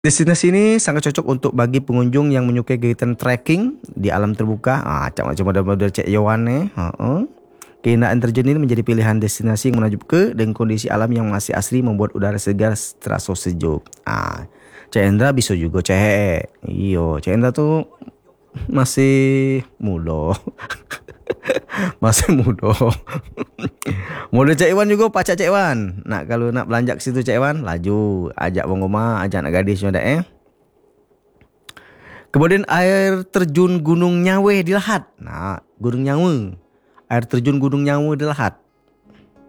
Destinasi ini sangat cocok untuk bagi pengunjung yang menyukai kegiatan trekking di alam terbuka. Macam model-model Cek Yowan ni. Keindahan terjun ini menjadi pilihan destinasi yang menakjubkan dengan kondisi alam yang masih asli membuat udara segar terasa sejuk. Cek Endra bisa juga cek. Iyo, Cek Endra tu masih muda. Masih muda. Model Cik Iwan juga pacak Cik Iwan. Kalau nak belanja ke situ Cik Iwan, laju ajak bang rumah, ajak nak gadis semua dah. Kemudian air terjun Gunung Nyawe di Lahat. Gunung Nyawe. Air terjun Gunung Nyawe di Lahat.